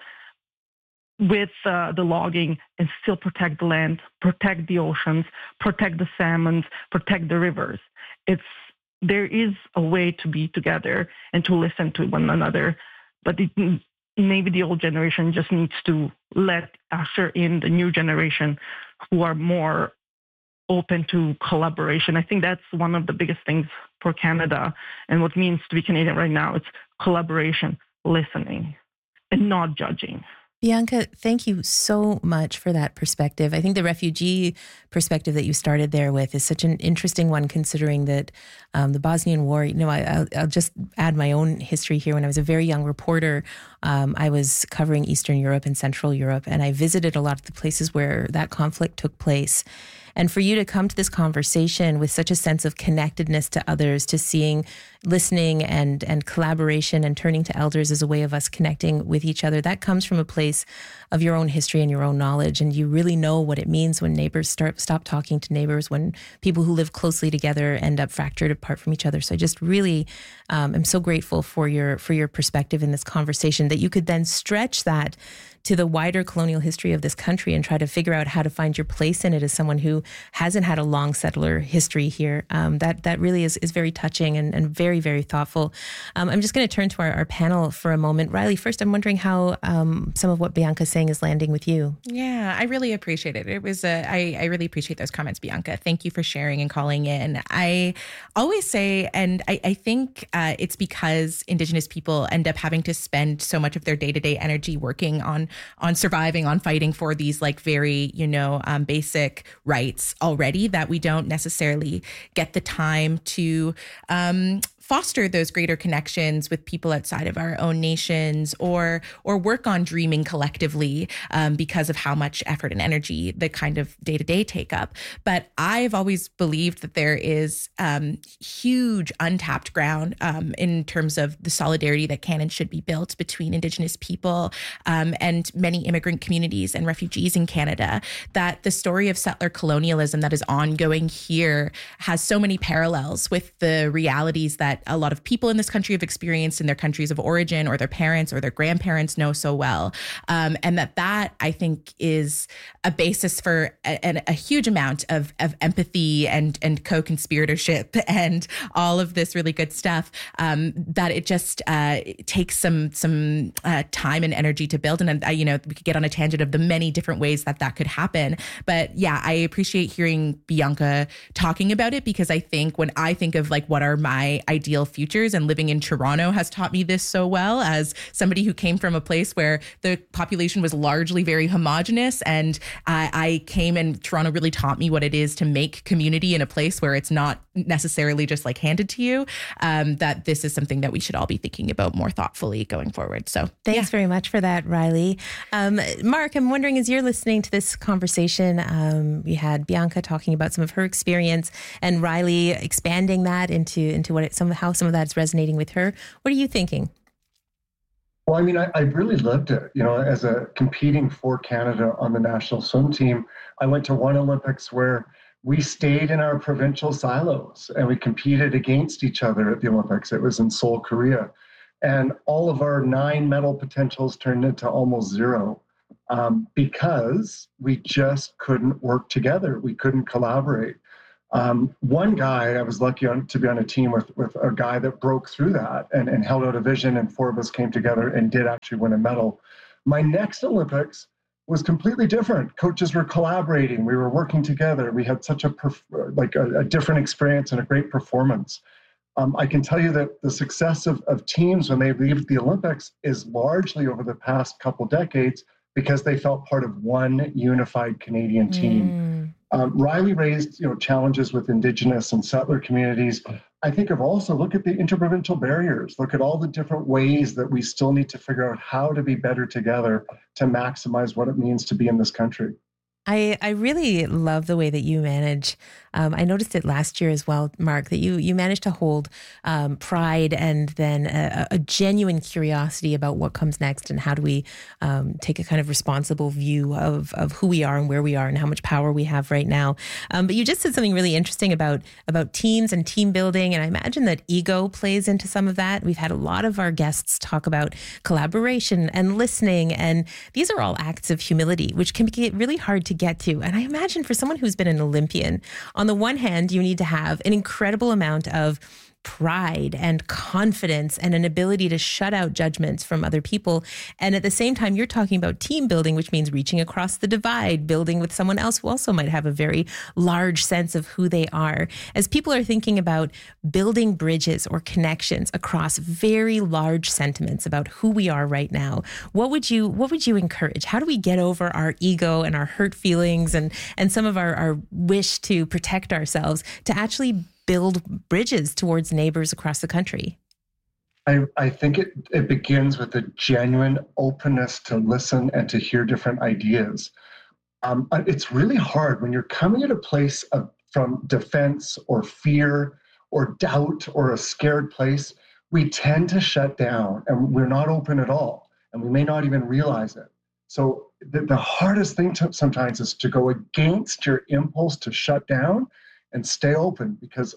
with uh, the logging and still protect the land, protect the oceans, protect the salmons, protect the rivers. It's there is a way to be together and to listen to one another, but it, maybe the old generation just needs to let usher in the new generation who are more open to collaboration. I think that's one of the biggest things for Canada and what it means to be Canadian right now. It's collaboration, listening, and not judging. Bianca, thank you so much for that perspective. I think the refugee perspective that you started there with is such an interesting one, considering that um, the Bosnian War, you know, I, I'll, I'll just add my own history here. When I was a very young reporter, um, I was covering Eastern Europe and Central Europe, and I visited a lot of the places where that conflict took place. And for you to come to this conversation with such a sense of connectedness to others, to seeing, listening and and collaboration and turning to elders as a way of us connecting with each other, that comes from a place of your own history and your own knowledge. And you really know what it means when neighbors start stop talking to neighbors, when people who live closely together end up fractured apart from each other. So I just really um, am so grateful for your for your perspective in this conversation, that you could then stretch that to the wider colonial history of this country and try to figure out how to find your place in it as someone who hasn't had a long settler history here. Um, that that really is, is very touching and, and very, very thoughtful. Um, I'm just going to turn to our, our panel for a moment. Riley, first, I'm wondering how um, some of what Bianca's saying is landing with you. Yeah, I really appreciate it. It was a, I, I really appreciate those comments, Bianca. Thank you for sharing and calling in. I always say, and I, I think uh, it's because Indigenous people end up having to spend so much of their day-to-day energy working on on surviving, on fighting for these like very, you know, um, basic rights already, that we don't necessarily get the time to um, foster those greater connections with people outside of our own nations, or or work on dreaming collectively um, because of how much effort and energy the kind of day-to-day take up. But I've always believed that there is um, huge untapped ground um, in terms of the solidarity that can and should be built between Indigenous people um, and many immigrant communities and refugees in Canada, that the story of settler colonialism that is ongoing here has so many parallels with the realities that a lot of people in this country have experienced in their countries of origin, or their parents or their grandparents know so well. Um, and that that, I think, is a basis for a, a huge amount of, of empathy and, and co-conspiratorship and all of this really good stuff, um, that it just uh, it takes some some uh, time and energy to build. And, uh, you know, we could get on a tangent of the many different ways that that could happen. But yeah, I appreciate hearing Bianca talking about it, because I think when I think of like what are my ideal futures, and living in Toronto has taught me this so well, as somebody who came from a place where the population was largely very homogenous, and I, I came and Toronto really taught me what it is to make community in a place where it's not necessarily just like handed to you, um, that this is something that we should all be thinking about more thoughtfully going forward. So thanks yeah. very much for that, Riley. Um, Mark, I'm wondering, as you're listening to this conversation, um, we had Bianca talking about some of her experience and Riley expanding that into, into what it, some, how some of that's resonating with her. What are you thinking? Well, I mean, I, I really lived it. You know, as a competing for Canada on the national swim team, I went to one Olympics where we stayed in our provincial silos and we competed against each other at the Olympics. It was in Seoul, Korea. And all of our nine medal potentials turned into almost zero um, because we just couldn't work together. We couldn't collaborate. Um, one guy, I was lucky on, to be on a team with, with a guy that broke through that and, and held out a vision, and four of us came together and did actually win a medal. My next Olympics was completely different. Coaches were collaborating. We were working together. We had such a perf- like a, a different experience and a great performance. Um, I can tell you that the success of, of teams when they leave the Olympics is largely over the past couple decades because they felt part of one unified Canadian team. Mm. Um, Riley raised, you know, challenges with Indigenous and settler communities. I think of also look at the interprovincial barriers, look at all the different ways that we still need to figure out how to be better together to maximize what it means to be in this country. I, I really love the way that you manage. Um, I noticed it last year as well, Mark, that you you managed to hold um, pride and then a, a genuine curiosity about what comes next and how do we um, take a kind of responsible view of, of who we are and where we are and how much power we have right now. Um, but you just said something really interesting about, about teams and team building. And I imagine that ego plays into some of that. We've had a lot of our guests talk about collaboration and listening. And these are all acts of humility, which can be really hard to get to. And I imagine for someone who's been an Olympian, on the one hand, you need to have an incredible amount of pride and confidence and an ability to shut out judgments from other people. And at the same time, you're talking about team building, which means reaching across the divide, building with someone else who also might have a very large sense of who they are. As people are thinking about building bridges or connections across very large sentiments about who we are right now, what would you what would you encourage? How do we get over our ego and our hurt feelings and, and some of our, our wish to protect ourselves to actually build bridges towards neighbors across the country? I, I think it, it begins with a genuine openness to listen and to hear different ideas. Um, it's really hard when you're coming at a place of, from defense or fear or doubt or a scared place. We tend to shut down and we're not open at all, and we may not even realize it. So the, the hardest thing to, sometimes is to go against your impulse to shut down and stay open, because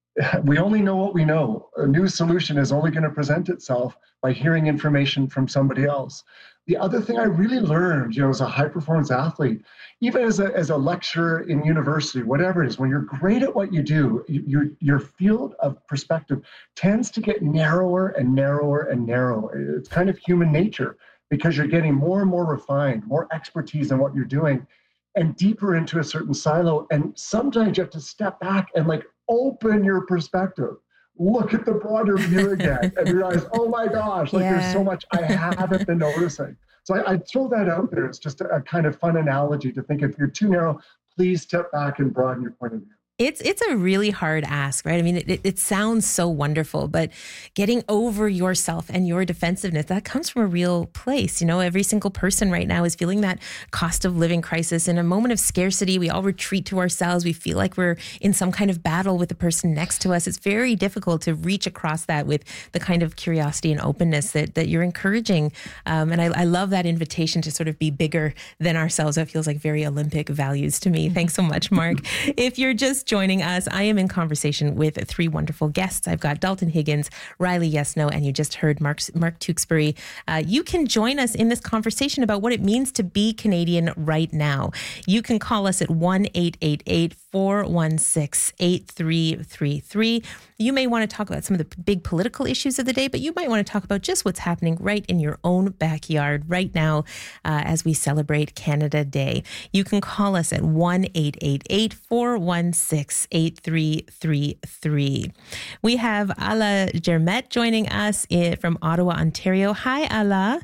we only know what we know. A new solution is only going to present itself by hearing information from somebody else. The other thing I really learned, you know, as a high performance athlete, even as a, as a lecturer in university, whatever it is, when you're great at what you do, you, your, your field of perspective tends to get narrower and narrower and narrower. It's kind of human nature because you're getting more and more refined, more expertise in what you're doing, and deeper into a certain silo. And sometimes you have to step back and like open your perspective, look at the broader view again and realize, oh my gosh, like yeah. there's so much I haven't been noticing. So I, I throw that out there. It's just a, a kind of fun analogy to think if you're too narrow, please step back and broaden your point of view. It's it's a really hard ask, right? I mean, it, it sounds so wonderful, but getting over yourself and your defensiveness, that comes from a real place. You know, every single person right now is feeling that cost of living crisis. In a moment of scarcity, we all retreat to ourselves. We feel like we're in some kind of battle with the person next to us. It's very difficult to reach across that with the kind of curiosity and openness that, that you're encouraging. Um, and I, I love that invitation to sort of be bigger than ourselves. That feels like very Olympic values to me. Thanks so much, Mark. If you're just joining us, I am in conversation with three wonderful guests. I've got Dalton Higgins, Riley Yesno, and you just heard Mark, Mark Tewksbury. Uh, you can join us in this conversation about what it means to be Canadian right now. You can call us at one eight eight eight, four one six, eight three three three. You may want to talk about some of the big political issues of the day, but you might want to talk about just what's happening right in your own backyard right now uh, as we celebrate Canada Day. You can call us at one eight eight eight, four one six, eight three three three. We have Ala Germet joining us from Ottawa, Ontario. Hi, Ala.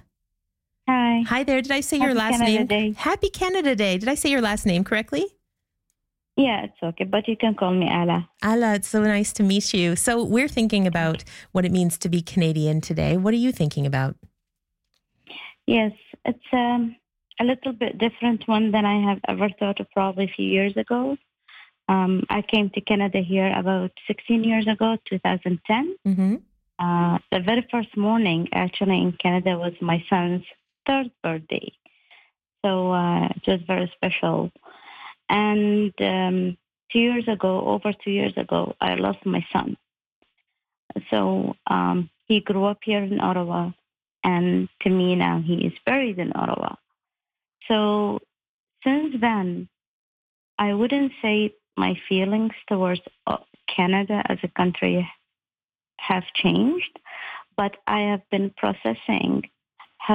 Hi. Hi there. Did I say Happy your last Canada name? Day. Happy Canada Day. Did I say your last name correctly? Yeah, it's okay, but you can call me Ala. Ala, it's so nice to meet you. So we're thinking about what it means to be Canadian today. What are you thinking about? Yes, it's um, a little bit different one than I have ever thought of probably a few years ago. Um, I came to Canada here about sixteen years ago, two thousand ten. Mm-hmm. Uh, the very first morning, actually, in Canada was my son's third birthday. So uh, it was very special. And um, two years ago, over two years ago, I lost my son. So um, he grew up here in Ottawa, and to me now he is buried in Ottawa. So since then, I wouldn't say my feelings towards Canada as a country have changed, but I have been processing